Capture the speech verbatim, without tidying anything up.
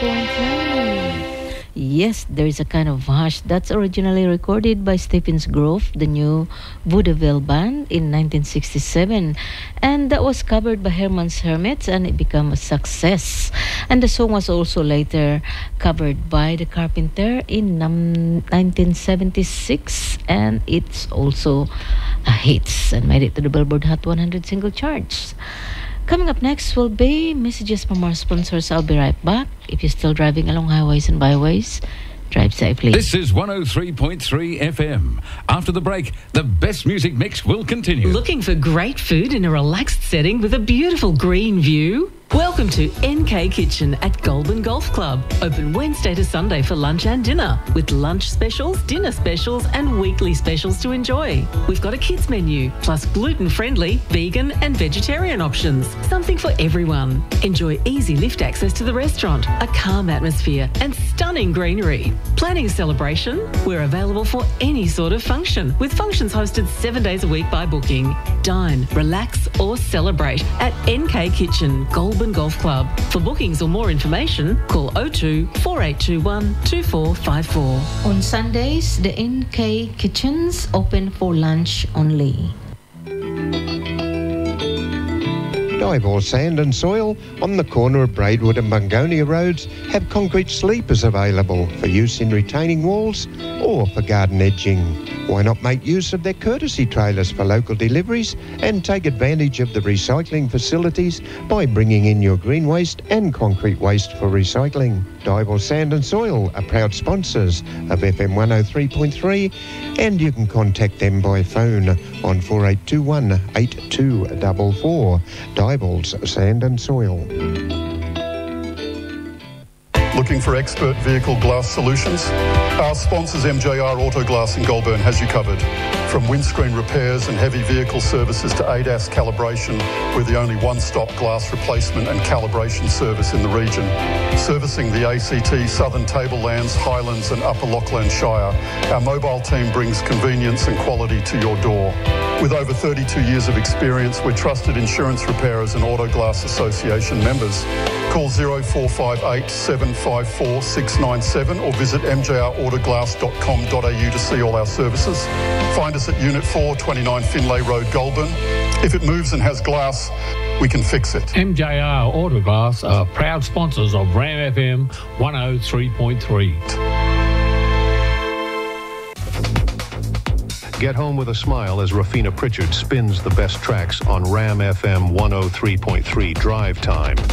point nine. Yes, there is a kind of hush that's originally recorded by Stephen's Grove, the new vaudeville band, in nineteen sixty-seven. And that was covered by Herman's Hermits and it became a success. And the song was also later covered by The Carpenter in num- nineteen seventy-six. And it's also a hit and made it to the Billboard Hot one hundred single charts. Coming up next will be messages from our sponsors. I'll be right back. If you're still driving along highways and byways, drive safely. This is one oh three point three F M. After the break, the best music mix will continue. Looking for great food in a relaxed setting with a beautiful green view? Welcome to N K Kitchen at Goulburn Golf Club. Open Wednesday to Sunday for lunch and dinner, with lunch specials, dinner specials and weekly specials to enjoy. We've got a kids menu, plus gluten-friendly, vegan and vegetarian options. Something for everyone. Enjoy easy lift access to the restaurant, a calm atmosphere and stunning greenery. Planning a celebration? We're available for any sort of function, with functions hosted seven days a week by booking. Dine, relax or celebrate at N K Kitchen, Goulburn Golf Club. For bookings or more information, call oh two, four eight two one, two four five four. On Sundays, the N K Kitchens open for lunch only. Dival Sand and Soil on the corner of Braidwood and Bungonia Roads have concrete sleepers available for use in retaining walls or for garden edging. Why not make use of their courtesy trailers for local deliveries and take advantage of the recycling facilities by bringing in your green waste and concrete waste for recycling. Dival Sand and Soil are proud sponsors of F M one oh three point three, and you can contact them by phone on four eight two one, eight two four four. Dival's Sand and Soil. Looking for expert vehicle glass solutions? Our sponsors M J R Auto Glass in Goulburn has you covered. From windscreen repairs and heavy vehicle services to A D A S calibration, we're the only one-stop glass replacement and calibration service in the region. Servicing the A C T, Southern Tablelands, Highlands and Upper Lachlan Shire, our mobile team brings convenience and quality to your door. With over thirty-two years of experience, we're trusted insurance repairers and Auto Glass Association members. Call zero four five eight, seven five four, six nine seven or visit m j r autoglass dot com dot a u to see all our services. Find us at Unit four, twenty-nine Finlay Road, Goulburn. If it moves and has glass, we can fix it. M J R Autoglass are proud sponsors of Ram F M one oh three point three. Get home with a smile as Rafina Pritchard spins the best tracks on Ram F M one oh three point three Drive Time.